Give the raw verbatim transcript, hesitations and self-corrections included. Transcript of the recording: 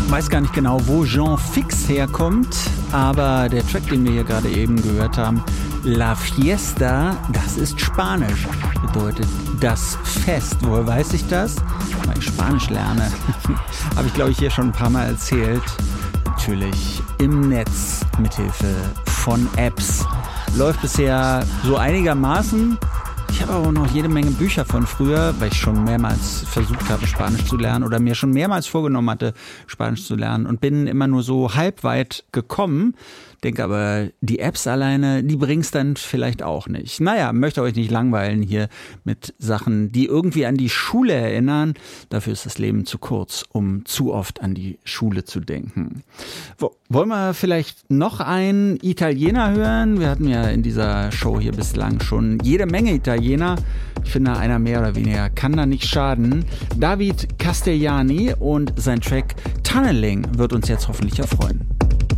weiß gar nicht genau, wo Jean Fix herkommt, aber der Track, den wir hier gerade eben gehört haben, La Fiesta, das ist Spanisch. Bedeutet das Fest. Woher weiß ich das? Weil ich Spanisch lerne. Habe ich, glaube ich, hier schon ein paar Mal erzählt. Natürlich im Netz mithilfe von Apps. Läuft bisher so einigermaßen. Ich habe aber auch noch jede Menge Bücher von früher, weil ich schon mehrmals versucht habe, Spanisch zu lernen oder mir schon mehrmals vorgenommen hatte, Spanisch zu lernen und bin immer nur so halb weit gekommen. Denke aber, die Apps alleine, die bringen es dann vielleicht auch nicht. Naja, möchte euch nicht langweilen hier mit Sachen, die irgendwie an die Schule erinnern. Dafür ist das Leben zu kurz, um zu oft an die Schule zu denken. Wo, wollen wir vielleicht noch einen Italiener hören? Wir hatten ja in dieser Show hier bislang schon jede Menge Italiener. Ich finde, einer mehr oder weniger kann da nicht schaden. David Castellani und sein Track Tunneling wird uns jetzt hoffentlich erfreuen.